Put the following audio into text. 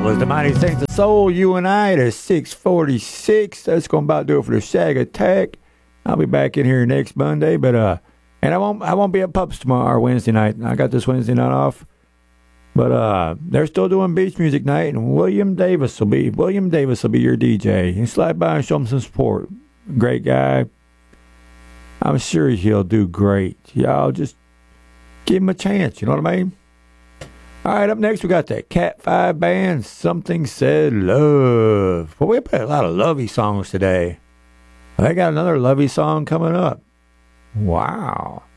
was the Mighty Saints of Soul, You and I, at 6:46. That's going to about do it for the Shag Attack. I'll be back in here next Monday, but and I won't be at Pups tomorrow or Wednesday night. I got this Wednesday night off, but they're still doing beach music night, and William Davis will be your DJ. You slide by and show him some support. Great guy. I'm sure he'll do great. Y'all just give him a chance. You know what I mean? All right, up next, we got that Cat 5 band, Something Said Love. Well, we played a lot of lovey songs today. They got another lovey song coming up. Wow.